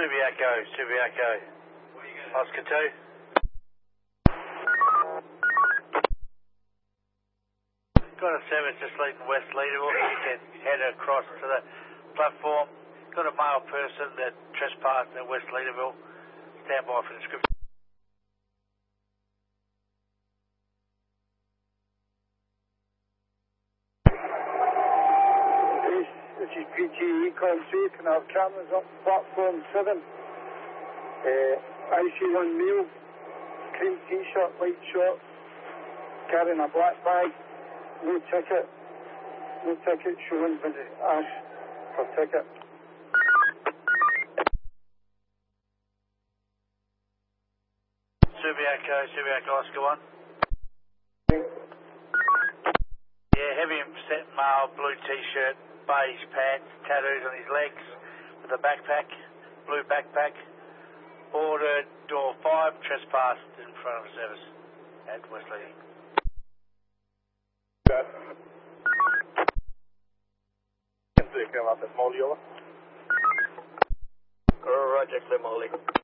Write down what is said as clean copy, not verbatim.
Subiaco. Oscar 2. Got a service just leaving West Leaderville. You can head across to the platform. Got a male person that trespassed in West Leaderville. Stand by for description. This is PTE Call 3. Can I have cameras up platform 7? I see one male, cream t-shirt, white shorts, carrying a black bag, no ticket showing with the ash for ticket. Subiaco Oscar 1. Yeah, heavy set male, blue t-shirt, beige pants, tattoos on his legs, with a backpack, blue backpack. Order door 5, trespassed in front of service at West Leading. Roger, Molly.